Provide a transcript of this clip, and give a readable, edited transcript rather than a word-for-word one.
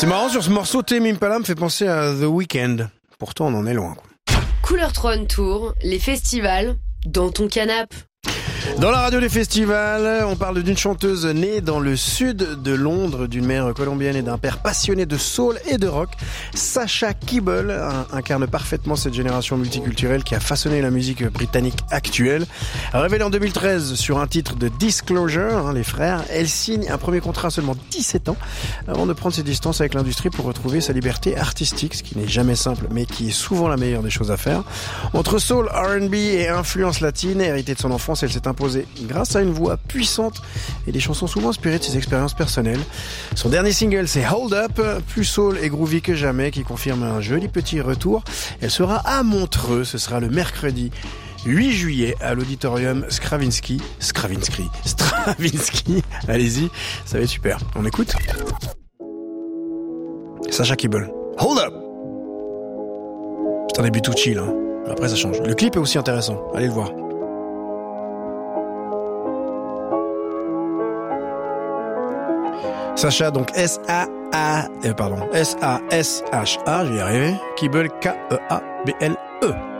C'est marrant, sur ce morceau, Tame Impala me fait penser à The Weeknd. Pourtant, on en est loin, quoi. Couleur Tron Tour, les festivals, dans ton canapé. Dans la radio des festivals, on parle d'une chanteuse née dans le sud de Londres, d'une mère colombienne et d'un père passionné de soul et de rock. Sacha Kibble incarne parfaitement cette génération multiculturelle qui a façonné la musique britannique actuelle. Révélée en 2013 sur un titre de Disclosure, les frères, elle signe un premier contrat à seulement 17 ans avant de prendre ses distances avec l'industrie pour retrouver sa liberté artistique, ce qui n'est jamais simple mais qui est souvent la meilleure des choses à faire. Entre soul, R&B et influence latine, héritée de son enfance, elle s'est imposée grâce à une voix puissante et des chansons souvent inspirées de ses expériences personnelles. Son dernier single, c'est Hold Up, plus soul et groovy que jamais, qui confirme un joli petit retour. Elle sera à Montreux, ce sera le mercredi 8 juillet à l'auditorium Stravinsky. Allez-y, ça va être super. On écoute Sacha Kibble. Hold Up. C'est un début tout chill, hein. Après ça change. Le clip est aussi intéressant, allez le voir. Sacha, donc S-A-S-H-A, je vais y arriver. Kibble, K-E-A-B-L-E.